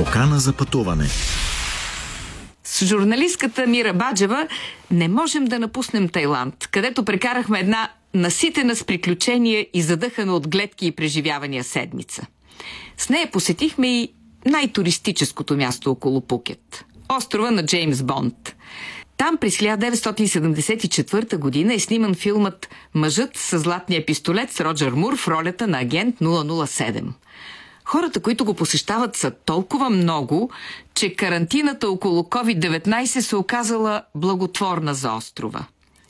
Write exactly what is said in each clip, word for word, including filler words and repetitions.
Покана за пътуване. С журналистката Мира Баджева не можем да напуснем Тайланд, където прекарахме една наситена с приключения и задъхана от гледки и преживявания седмица. С нея посетихме и най-туристическото място около Пукет – острова на Джеймс Бонд. Там през хиляда деветстотин седемдесет и четвърта година е сниман филмът «Мъжът с златния пистолет» с Роджер Мур в ролята на агент нула нула седем. Хората, които го посещават, са толкова много, че карантината около ковид деветнайсет се оказала благотворна за острова.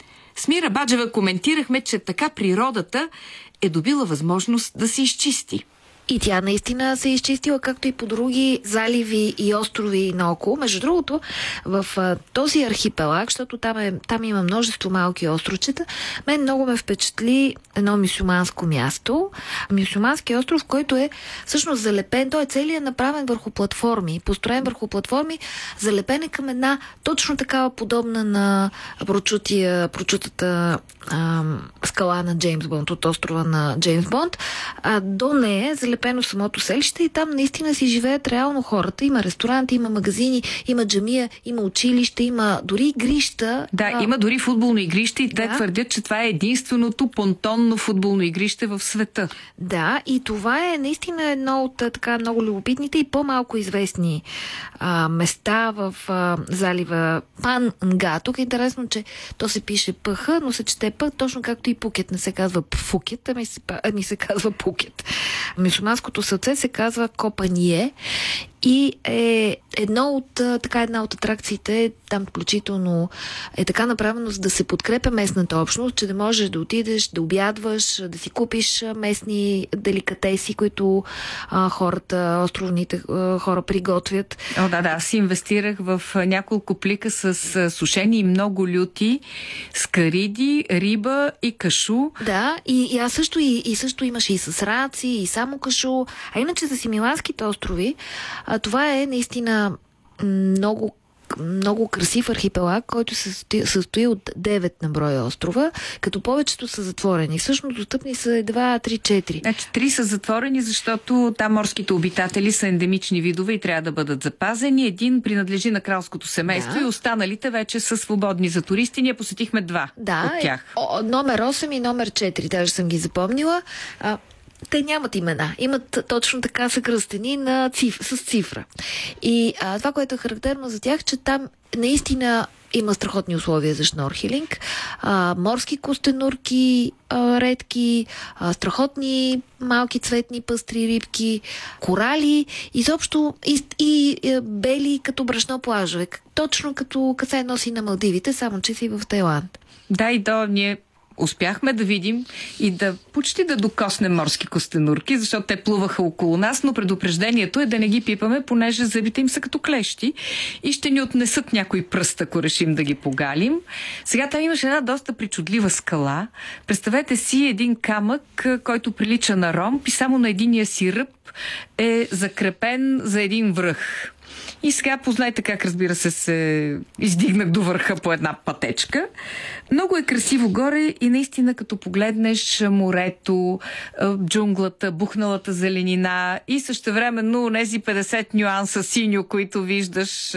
С Мира Баджева коментирахме, че така природата е добила възможност да се изчисти. И тя наистина се е изчистила, както и по други заливи и острови наоколо. Между другото, в а, този архипелаг, защото там, е, там има множество малки островчета, мен много ме впечатли едно мюсюлманско място. Мюсюлмански остров, който е всъщност залепен, той е целият направен върху платформи, построен върху платформи, залепен е към една точно такава подобна на прочутия, прочутата а, скала на Джеймс Бонд, от острова на Джеймс Бонд. А до нея е залепен в самото селище и там наистина си живеят реално хората. Има ресторанти, има магазини, има джамия, има училище, има дори игрища. Да, а... има дори футболно игрище и те да. твърдят, че това е единственото понтонно футболно игрище в света. Да, и това е наистина едно от така много любопитните и по-малко известни а, места в а, залива Пан Нга. Тук е интересно, че то се пише ПХ, но се чете П, точно както и Пукет. Не се казва Пфукет, ами се, ами се казва Пукет. Мюсюлманското сърце се казва Копание и е едно от, така, една от атракциите, там включително е така направено, за да се подкрепя местната общност, че да можеш да отидеш, да обядваш, да си купиш местни деликатеси, които а, хората, островните а, хора приготвят. О, да, да, аз инвестирах в няколко плика с сушени и много люти, скариди, риба и кашу. Да, и, и аз също, и, и също имаше и с раци, и само кашу. А иначе за Симиланските острови, а, това е наистина много много красив архипелаг, който се състои, състои от девет на брой острова, като повечето са затворени. Всъщност достъпни са два, три, четири. Значи три са затворени, защото там морските обитатели са ендемични видове и трябва да бъдат запазени. Един принадлежи на кралското семейство, да, и останалите вече са свободни за туристи. Ние посетихме два да, от тях. О, номер осем и номер четири, даже съм ги запомнила. А, те нямат имена. Имат точно така съкръстени на циф, с цифра. И а, това, което е характерно за тях, че там наистина има страхотни условия за шнорхелинг. А, морски костенурки, а, редки, а, страхотни малки цветни пъстри рибки, корали, изобщо и, и, и бели като брашно плажове. Точно като касе носи на Малдивите, само че си в Тайланд. Да, и то ние успяхме да видим и да почти да докоснем морски костенурки, защото те плуваха около нас, но предупреждението е да не ги пипаме, понеже зъбите им са като клещи и ще ни отнесат някой пръст, ако решим да ги погалим. Сега там имаше една доста причудлива скала. Представете си един камък, който прилича на ромб и само на единия си ръб е закрепен за един връх. И сега познайте как, разбира се, се издигнах до върха по една пътечка. Много е красиво горе и наистина като погледнеш морето, джунглата, бухналата зеленина и същевременно тези петдесет нюанса синьо, които виждаш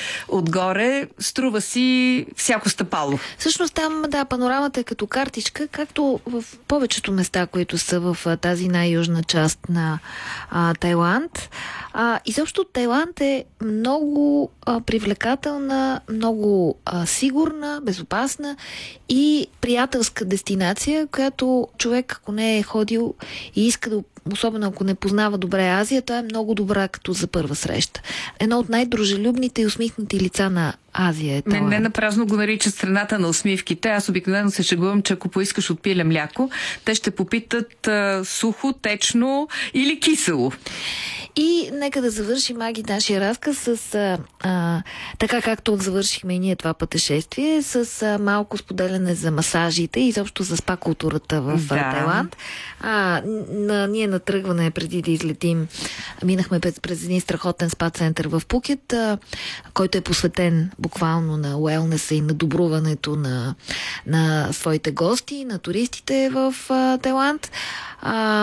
отгоре, струва си всяко стъпало. Всъщност там, да, панорамата е като картичка, както в повечето места, които са в тази най-южна част на а, Тайланд. А, изобщо Тайланд е много а, привлекателна, много а, сигурна, безопасна и приятелска дестинация, която човек, ако не е ходил и иска да, особено ако не познава добре Азия, това е много добра като за първа среща. Едно от най-дружелюбните и усмихнати лица на Азия е това. Не, не напразно го наричат страната на усмивките. Аз обикновено се шегувам, че ако поискаш от пиле мляко, те ще попитат а, сухо, течно или кисело. И нека да завършим, Аги, нашия разказ с а, а, така както завършихме и ние това пътешествие, с а, малко споделяне за масажите и изобщо за спа културата в да. Тайланд. А, на, ние на тръгване, преди да излетим, минахме през, през един страхотен спа център в Пукет, а, който е посветен буквално на уелнеса и на добруването на, на своите гости, на туристите в а, Тайланд. А,